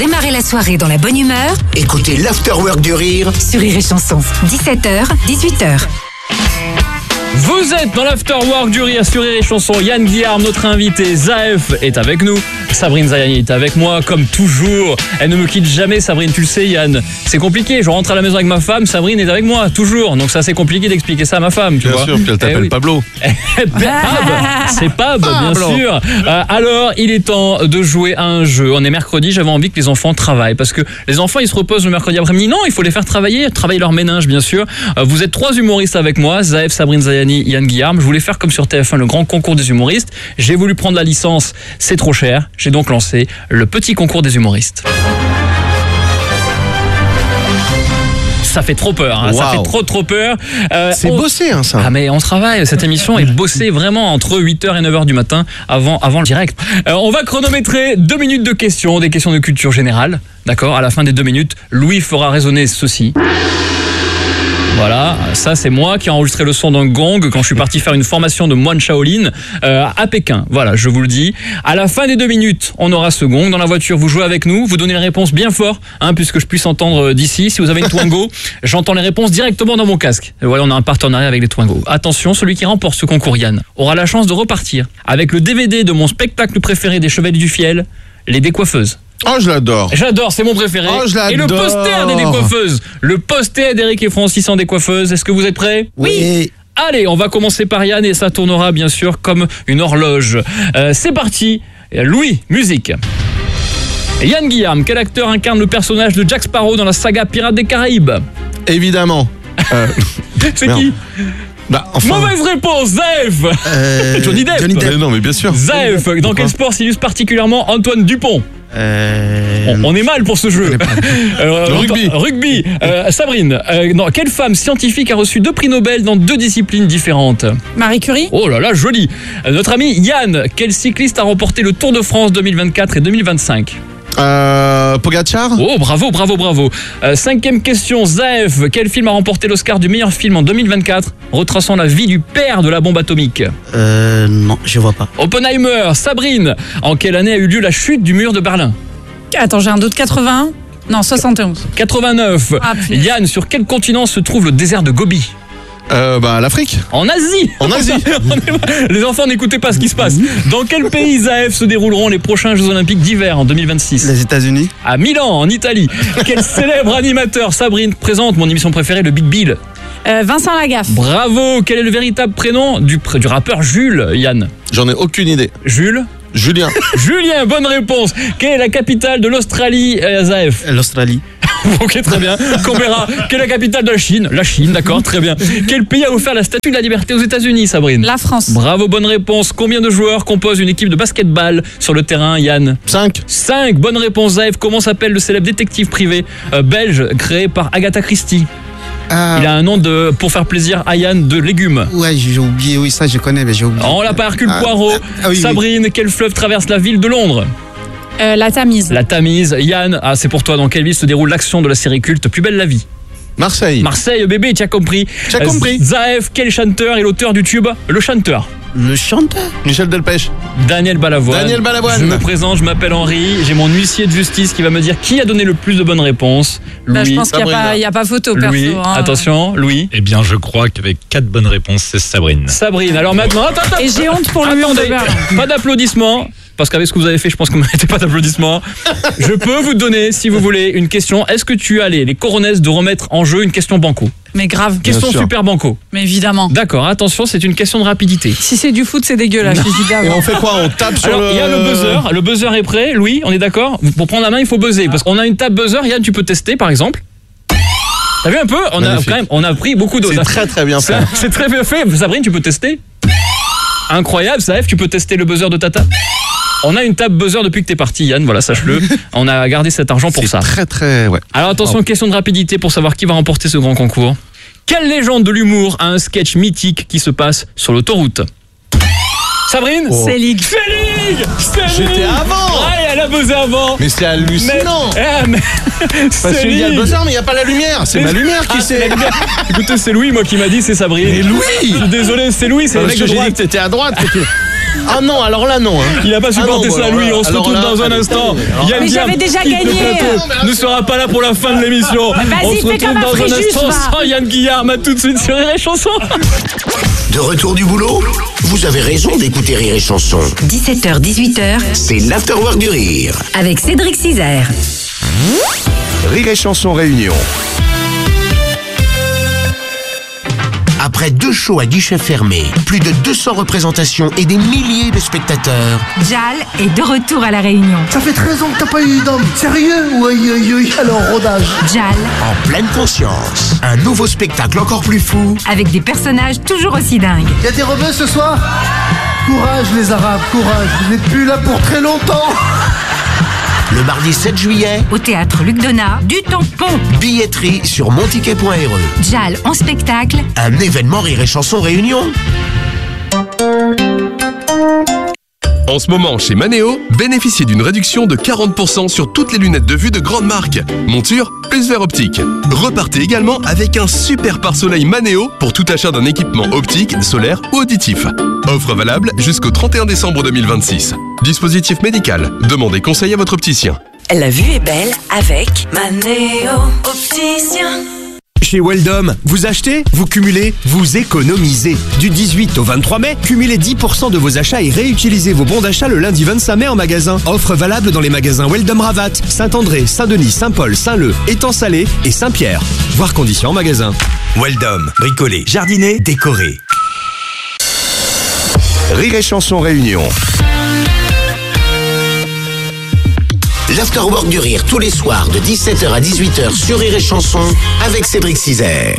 démarrer la soirée dans la bonne humeur, Écoutez l'Afterwork du Rire sur Rire et Chanson. 17h, 18h. Vous êtes dans l'Afterwork du Rire sur Rire et Chanson. Yann Guillaume, notre invité, Zaef est avec nous. Sabrine Zayani est avec moi, comme toujours. Elle ne me quitte jamais, Sabrine, tu le sais, Yann. C'est compliqué, je rentre à la maison avec ma femme, Sabrine est avec moi, toujours. Donc ça, c'est compliqué d'expliquer ça à ma femme, tu vois. Bien sûr, puis elle t'appelle Pablo. C'est Pab, bien sûr. Alors, il est temps de jouer à un jeu. On est mercredi, j'avais envie que les enfants travaillent. Parce que les enfants, ils se reposent le mercredi après-midi. Non, il faut les faire travailler leur méninge, bien sûr. Vous êtes 3 humoristes avec moi, Zaef, Sabrine Zayani, Yann Guillaume. Je voulais faire comme sur TF1, le grand concours des humoristes. J'ai voulu prendre la licence, c'est trop cher. J'ai donc lancé le petit concours des humoristes. Ça fait trop peur, hein. Wow. Ça fait trop peur. C'est bossé, hein, ça. Ah mais on travaille, cette émission est bossée vraiment entre 8h et 9h du matin avant le direct. On va chronométrer 2 minutes de questions, des questions de culture générale. D'accord ? À la fin des 2 minutes, Louis fera résonner ceci. Voilà, ça c'est moi qui ai enregistré le son d'un gong quand je suis parti faire une formation de moine Shaolin à Pékin. Voilà, je vous le dis. À la fin des 2 minutes, on aura ce gong. Dans la voiture, vous jouez avec nous, vous donnez les réponses bien fort, puisque je puisse entendre d'ici. Si vous avez une Twingo, j'entends les réponses directement dans mon casque. Et voilà, on a un partenariat avec les Twingo. Attention, celui qui remporte ce concours, Yann, aura la chance de repartir avec le DVD de mon spectacle préféré des Chevaliers du Fiel, Les Décoiffeuses. Oh, je l'adore. J'adore, c'est mon préféré. Oh, je l'adore. Et le poster des Décoiffeuses. Le poster d'Éric et Francis en Décoiffeuses. Est-ce que vous êtes prêts ? Oui. Allez, on va commencer par Yann et ça tournera bien sûr comme une horloge. C'est parti. Louis, musique. Yann Guillaume, quel acteur incarne le personnage de Jack Sparrow dans la saga Pirates des Caraïbes ? Évidemment. C'est merde. qui ? Bah, enfin. Mauvaise réponse, Zaef. Johnny Depp. Mais non, mais bien sûr. Zaef, dans quel sport s'illustre particulièrement Antoine Dupont ? On est mal pour ce jeu. Rugby. Sabrine, quelle femme scientifique a reçu 2 prix Nobel dans 2 disciplines différentes ? Marie Curie. Oh là là, joli. Notre ami Yann, quel cycliste a remporté le Tour de France 2024 et 2025 ? Pogacar. Oh, bravo. 5e question, Zaef, quel film a remporté l'Oscar du meilleur film en 2024, retraçant la vie du père de la bombe atomique ? Non, je vois pas. Oppenheimer. Sabrine, en quelle année a eu lieu la chute du mur de Berlin ? Attends, j'ai un doute. 81 ? Non, 71. 89. Ah, punaise. Yann, sur quel continent se trouve le désert de Gobi ? L'Afrique. En Asie. En Asie. Les enfants, n'écoutez pas ce qui se passe. Dans quel pays, Zaef, se dérouleront les prochains Jeux Olympiques d'hiver en 2026 ? Les États-Unis. À Milan, en Italie. Quel célèbre animateur, Sabrine, présente mon émission préférée, le Big Bill ? Vincent Lagaffe. Bravo. Quel est le véritable prénom du rappeur Jules, Yann ? J'en ai aucune idée. Jules ? Julien. Julien, bonne réponse. Quelle est la capitale de l'Australie, Zaef ? L'Australie. Ok, très bien. Canberra. Quelle est la capitale de la Chine ? La Chine, d'accord, très bien. Quel pays a offert la statue de la liberté aux États-Unis, Sabrine ? La France. Bravo, bonne réponse. Combien de joueurs composent une équipe de basketball sur le terrain, Yann ? 5. 5. Bonne réponse, Zaef. Comment s'appelle le célèbre détective privé belge créé par Agatha Christie ? Il a un nom pour faire plaisir à Yann, de légumes. Ouais, j'ai oublié, oui, ça je connais, mais j'ai oublié. On l'a pas, Hercule Poirot. Oui. Sabrine, quel fleuve traverse la ville de Londres ? La Tamise. La Tamise. Yann, c'est pour toi. Dans quelle ville se déroule l'action de la série culte Plus belle la vie ? Marseille. Marseille, bébé, tu as compris. Tu as compris. Zaef, quel chanteur est l'auteur du tube Le Chanteur ? Le chanteur. Michel Delpech. Daniel Balavoine. Daniel Balavoine. Je me présente, je m'appelle Henri. J'ai mon huissier de justice qui va me dire qui a donné le plus de bonnes réponses. Là, je Louis. pense qu'il n'y a pas photo, perso. Louis, hein. attention, Louis. Eh bien, je crois qu'avec 4 bonnes réponses, c'est Sabrine. Sabrine, alors maintenant... Attends. Et j'ai honte pour le mur de Attendez, Berlin. pas d'applaudissements. Parce qu'avec ce que vous avez fait, je pense que vous ne mettez pas d'applaudissements. Je peux vous donner, si vous voulez, une question. Est-ce que tu as les coronesses de remettre en jeu une question banco ? Mais grave. Question sûr. super banco. Mais évidemment. D'accord, attention, c'est une question de rapidité. Si c'est du foot, c'est dégueulasse. je dis Et d'abord. on fait quoi ? On tape sur Alors, il y a le buzzer. Le buzzer est prêt. Louis, on est d'accord ? Pour prendre la main, il faut buzzer. Parce qu'on a une table buzzer. Yann, tu peux tester, par exemple. T'as vu un peu ? Magnifique. On a pris beaucoup d'eau. C'est très très bien fait. C'est très bien fait. Sabrine, tu peux tester ? Incroyable, Zaef, tu peux tester le buzzer de ta table ? On a une table buzzer depuis que t'es parti, Yann, voilà, sache-le. On a gardé cet argent pour C'est ça. très très, ouais. Alors attention, question de rapidité pour savoir qui va remporter ce grand concours. Quelle légende de l'humour a un sketch mythique qui se passe sur l'autoroute ? Sabrine ? C'est Ligue. J'étais avant. Ouais, elle a buzzé avant. Mais c'est hallucinant. Parce qu'il y a le buzzer, mais il n'y a pas la lumière. C'est ma lumière qui c'est sait. la lumière. Écoutez, c'est Louis, moi, qui m'a dit, c'est Sabrine. Mais Louis. Je suis désolé, c'est Louis, c'est le Parce mec que de j'ai dit droite. que t'étais à droite. Ah non, alors là, non. Hein. Il n'a pas supporté Ah non, ça, alors lui. là, On se alors retrouve là, dans un allez, instant. allez, Yann Mais Guillaume, j'avais déjà quitte le gagné. plateau, ne sera pas là pour la fin de l'émission. Vas-y, On se fais comme retrouve un dans un Fréjus, instant va. sans Yann Guillaume. À tout de suite sur Rire et Chanson. De retour du boulot? Vous avez raison d'écouter Rire et Chanson. 17h, 18h, C'est l'afterwork du rire. avec Cédric Cizer. Rire et Chanson Réunion. Après 2 shows à guichet fermé, plus de 200 représentations et des milliers de spectateurs, Jal est de retour à La Réunion. Ça fait 13 ans que t'as pas eu d'homme. Sérieux? Oui. Alors, rodage. Jal, en pleine conscience, un nouveau spectacle encore plus fou. avec des personnages toujours aussi dingues. Y'a des rebeux ce soir? Courage les Arabes, courage. Vous n'êtes plus là pour très longtemps. Le mardi 7 juillet, Au théâtre Luc Donat, du tampon. billetterie sur monticket.re. Jal en spectacle. Un événement Rire et Chanson Réunion. En ce moment, chez Manéo, bénéficiez d'une réduction de 40% sur toutes les lunettes de vue de grande marque. Monture plus verre optique. Repartez également avec un super pare-soleil Manéo pour tout achat d'un équipement optique, solaire ou auditif. Offre valable jusqu'au 31 décembre 2026. Dispositif médical. Demandez conseil à votre opticien. La vue est belle avec Manéo Opticien. Chez Weldom, vous achetez, vous cumulez, vous économisez. Du 18 au 23 mai, cumulez 10% de vos achats et réutilisez vos bons d'achat le lundi 25 mai en magasin. Offre valable dans les magasins Weldom Ravat, Saint-André, Saint-Denis, Saint-Paul, Saint-Leu, Étang-Salé et Saint-Pierre. Voir conditions en magasin. Weldom, bricoler, jardiner, décorer. Rire et Chanson Réunion. L'afterwork du rire tous les soirs de 17h à 18h sur Rire et Chanson avec Cédric Cizer.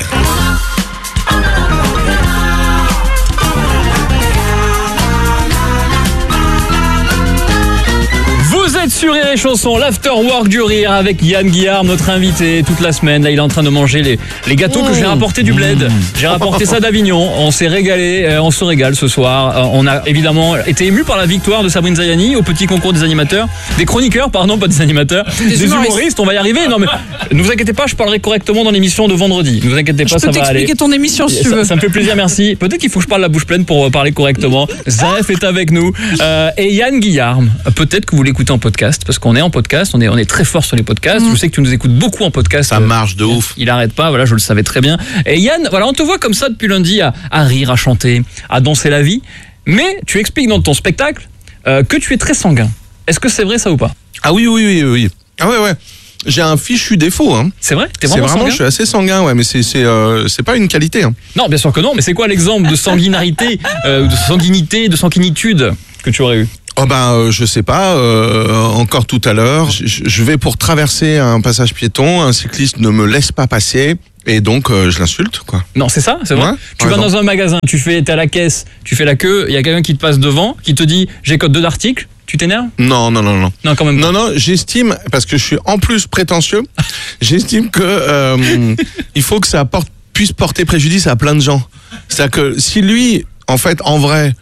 Vous êtes sur Rire et Chanson, l'afterwork du rire avec Yann Guillaume, notre invité toute la semaine. Là, il est en train de manger les gâteaux que j'ai rapportés du bled. J'ai rapporté ça d'Avignon. On s'est régalé, on se régale ce soir. On a évidemment été ému par la victoire de Sabrine Zayani au petit concours des animateurs, des chroniqueurs, pardon, pas des animateurs, des humoristes. On va y arriver. Non mais ne vous inquiétez pas, je parlerai correctement dans l'émission de vendredi. Ne vous inquiétez pas, ça va aller. Je peux t'expliquer ton émission si tu veux. Ça me fait plaisir, merci. Peut-être qu'il faut que je parle la bouche pleine pour parler correctement. Zef est avec nous. Et Yann Guillaume, peut-être que vous l'écoutez en podcast, parce qu'on est en podcast, on est très fort sur les podcasts. Je sais que tu nous écoutes beaucoup en podcast. Ça marche de ouf. Il arrête pas, voilà, je le savais très bien. Et Yann, voilà, on te voit comme ça depuis lundi à rire, à chanter, à danser la vie. Mais tu expliques dans ton spectacle que tu es très sanguin. Est-ce que c'est vrai ça ou pas? Ah oui. Ah ouais. J'ai un fichu défaut. Hein. C'est vrai? T'es vraiment sanguin? Je suis assez sanguin, ouais, mais c'est pas une qualité. Hein. Non, bien sûr que non. Mais c'est quoi l'exemple de sanguinarité, de sanguinité, de sanguinitude que tu aurais eu? Oh je sais pas, encore tout à l'heure, je vais pour traverser un passage piéton, un cycliste ne me laisse pas passer et donc je l'insulte quoi. Non, c'est ça, c'est vrai. Ouais, tu vas dans un magasin, t'es à la caisse, tu fais la queue, il y a quelqu'un qui te passe devant, qui te dit j'ai code 2 d'article, tu t'énerves? Non. Non, quand même pas. Non, j'estime, parce que je suis en plus prétentieux, j'estime que il faut que ça puisse porter préjudice à plein de gens. C'est-à-dire que si lui, en fait, en vrai,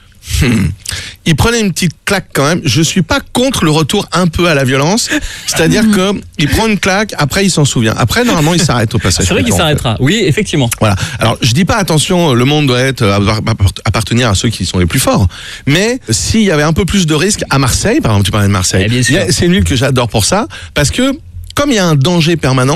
il prenait une petite claque quand même. Je suis pas contre le retour un peu à la violence. C'est-à-dire que il prend une claque, après il s'en souvient. Après, normalement, il s'arrête au passage. C'est vrai qu'il s'arrêtera. Oui, effectivement. Voilà. Alors, je dis pas attention, le monde doit appartenir à ceux qui sont les plus forts. Mais s'il y avait un peu plus de risques à Marseille, par exemple, tu parlais de Marseille. Bien sûr. C'est une ville que j'adore pour ça, parce que comme il y a un danger permanent.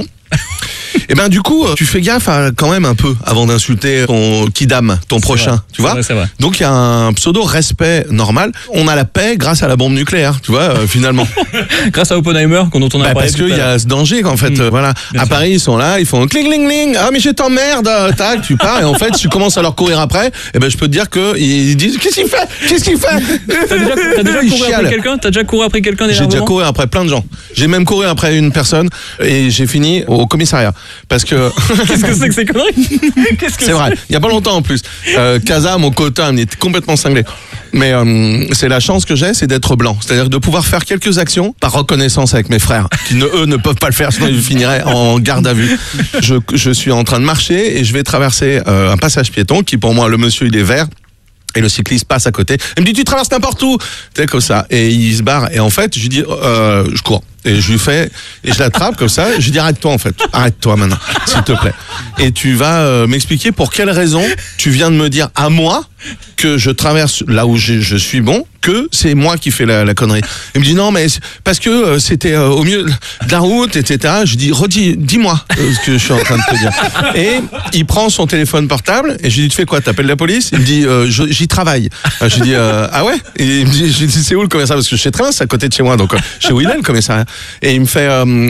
Et du coup, tu fais gaffe quand même un peu avant d'insulter ton kidam, ton prochain, tu vois. C'est vrai. Donc il y a un pseudo respect normal. On a la paix grâce à la bombe nucléaire, tu vois, finalement. Grâce à Oppenheimer, dont on a parlé. Parce qu'il y a ce danger en fait, voilà. À Paris, ils sont là, ils font cling cling cling. Ah mais je t'emmerde, tac, tu pars et en fait, tu commences à leur courir après. Et je peux te dire que ils disent qu'est-ce qu'il fait T'as déjà couru après quelqu'un? T'as déjà couru après quelqu'un? J'ai déjà couru après plein de gens. J'ai même couru après une personne et j'ai fini au commissariat. Parce que... Qu'est-ce que c'est que ces conneries? C'est vrai, il y a pas longtemps en plus. Casa, mon quota, il était complètement cinglé. Mais c'est la chance que j'ai, c'est d'être blanc. C'est-à-dire de pouvoir faire quelques actions par reconnaissance avec mes frères, qui eux ne peuvent pas le faire, sinon ils finiraient en garde à vue. Je suis en train de marcher et je vais traverser un passage piéton qui pour moi, le monsieur il est vert. Et le cycliste passe à côté. Il me dit, tu traverses n'importe où. C'est comme ça. Et il se barre. Et en fait, je lui dis, je cours. Et je lui fais, et je l'attrape comme ça, je lui dis arrête-toi en fait, arrête-toi maintenant, s'il te plaît. Et tu vas m'expliquer pour quelle raison tu viens de me dire à moi que je traverse là où je suis bon, que c'est moi qui fais la connerie. Il me dit non mais parce que c'était au milieu de la route, etc. Je dis dis-moi ce que je suis en train de te dire. Et il prend son téléphone portable et je lui dis tu fais quoi, t'appelles la police? Il me dit j'y travaille. Je lui dis ah ouais? Et il me dit, je lui dis c'est où le commissariat? Parce que je sais très bien, c'est à côté de chez moi, donc chez où il est le commissariat. Et il me fait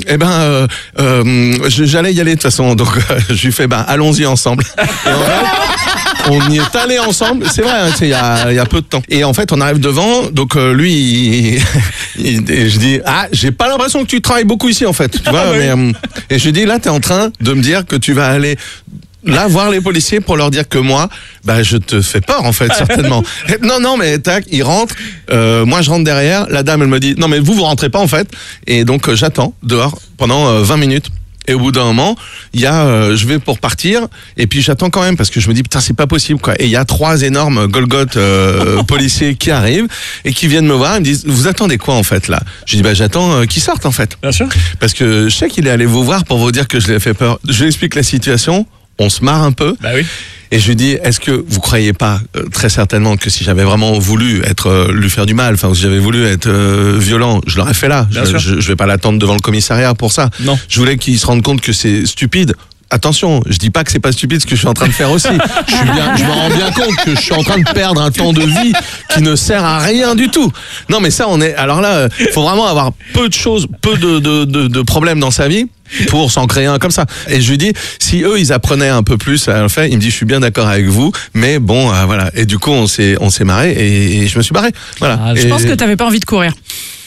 j'allais y aller de toute façon, donc je lui fais allons-y ensemble. Et en fait, on y est allé ensemble, c'est vrai, hein, il y a peu de temps. Et en fait, on arrive devant, donc lui, et je dis j'ai pas l'impression que tu travailles beaucoup ici en fait, tu vois, mais et je lui dis là, t'es en train de me dire que tu vas aller là voir les policiers pour leur dire que moi, je te fais peur en fait, certainement. Non, mais tac, il rentre, moi je rentre derrière, la dame elle me dit non mais vous rentrez pas en fait, et donc j'attends dehors pendant 20 minutes. Et au bout d'un moment, il y a, je vais pour partir, et puis j'attends quand même parce que je me dis putain c'est pas possible quoi. Et il y a 3 énormes Golgoth policiers qui arrivent et qui viennent me voir, ils me disent vous attendez quoi en fait là? Je dis j'attends qu'ils sortent en fait. Bien sûr. Parce que je sais qu'il est allé vous voir pour vous dire que je lui ai fait peur. Je lui explique la situation, on se marre un peu. Bah oui. Et je lui dis, est-ce que vous croyez pas très certainement que si j'avais vraiment voulu lui faire du mal, enfin si j'avais voulu être violent, je l'aurais fait là. Je vais pas l'attendre devant le commissariat pour ça. Non. Je voulais qu'il se rende compte que c'est stupide. Attention, je dis pas que c'est pas stupide ce que je suis en train de faire aussi. Je me rends bien compte que je suis en train de perdre un temps de vie qui ne sert à rien du tout. Non mais ça alors là, faut vraiment avoir peu de choses, peu de problèmes dans sa vie pour s'en créer un comme ça. Et je lui dis, si eux ils apprenaient un peu plus à le faire, il me dit je suis bien d'accord avec vous, mais bon voilà. Et du coup on s'est marré et je me suis barré. Voilà. Je pense que t'avais pas envie de courir.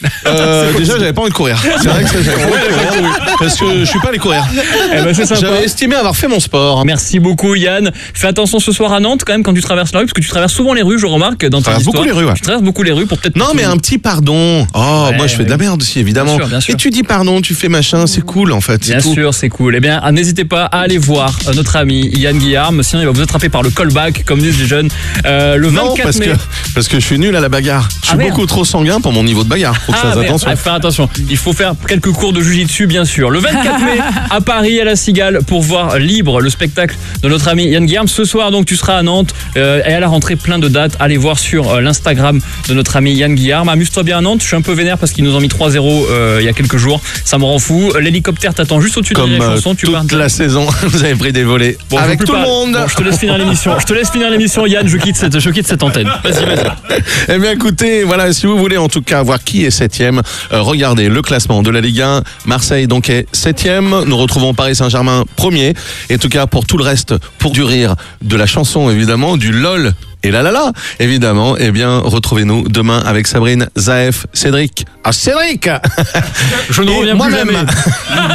Déjà j'avais pas envie de courir. C'est vrai que ça, j'avais pas envie de courir parce que je suis pas allé courir. C'est sympa. J'avais estimé avoir fait mon sport. Merci beaucoup Yann. Fais attention ce soir à Nantes quand même quand tu traverses la rue, parce que tu traverses souvent les rues, je remarque dans ton histoire. Beaucoup les rues. Ouais. Tu traverses beaucoup les rues pour peut-être. Non mais un petit pardon. Moi je fais de la merde aussi évidemment. Bien sûr. Et tu dis pardon, tu fais machin, c'est cool en fait. Bien sûr, c'est cool. Eh bien, n'hésitez pas à aller voir notre ami Yann Guillaume, sinon il va vous attraper par le callback, comme disent les jeunes. Le 24 mai. Parce que je suis nul à la bagarre. Je suis beaucoup trop sanguin pour mon niveau de bagarre. Faut que je fasse attention. Faire attention. Il faut faire quelques cours de jiu-jitsu, bien sûr. Le 24 mai, à Paris, à la Cigale, pour voir Libre, le spectacle de notre ami Yann Guillaume. Ce soir, donc, tu seras à Nantes. Et à la rentrée, plein de dates. Allez voir sur l'Instagram de notre ami Yann Guillaume. Amuse-toi bien à Nantes. Je suis un peu vénère parce qu'ils nous ont mis 3-0 il y a quelques jours. Ça me rend fou. L'hélicoptère t'attend juste au-dessus de la chanson. Toute la saison, vous avez pris des volets. Bon, avec tout le monde. Bon, je te laisse finir l'émission. Yann, je quitte cette antenne. Vas-y. Eh bien, écoutez, voilà, si vous voulez en tout cas voir qui est 7e, regardez le classement de la Ligue 1. Marseille donc est 7e. Nous retrouvons Paris Saint-Germain 1er. Et en tout cas, pour tout le reste, pour du rire, de la chanson évidemment, du LOL et la évidemment, eh bien, retrouvez-nous demain avec Sabrine, Zaef, Cédric. Ah, Cédric! Je ne reviens plus jamais.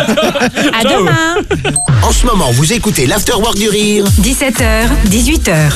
À demain. En ce moment, vous écoutez l'Afterwork du Rire. 17h, 18h.